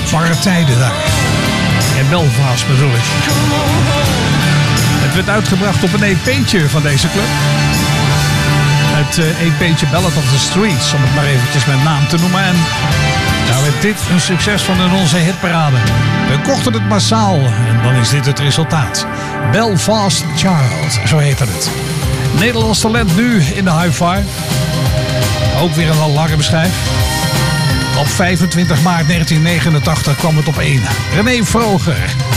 Barre tijden daar. In Belfast bedoel ik. Het werd uitgebracht op een EP'tje van deze club. Het EP'tje Ballad of the Streets, om het maar eventjes met naam te noemen. En nou werd dit een succes van in onze hitparade. We kochten het massaal en dan is dit het resultaat. Belfast Child, zo heette het. Nederlands talent nu in de hi-fi. Ook weer een lange schijf. Op 25 maart 1989 kwam het op 1. René Vroger.